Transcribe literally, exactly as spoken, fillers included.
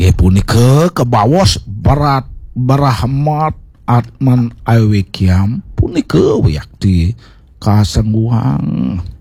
punika kebawas barat barahmat atman awekiam punika wiyakti kasengguang